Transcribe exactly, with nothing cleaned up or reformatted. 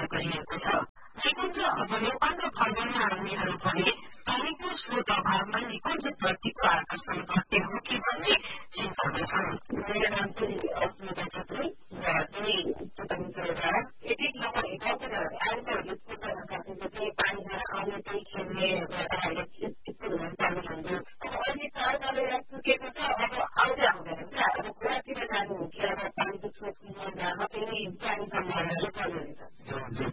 गरिएको छ। निकुञ्ज अब नेपाल र फर्गनमा आउनेहरू भने पानीको स्रोत अभावमा निकुञ्ज प्रतिको आकर्षण घट्ने हो कि भन्ने चिन्तामा छन्। असुविधा छ दुई एक एक ठाउँमा हिँड्दा आउँदाहरू गर्न सकिन्छ कि पानीबाट आउने त्यही खेल्ने गर्दाखेरि यस्तो हुन्छ अब अहिले चार गरेर सुकेको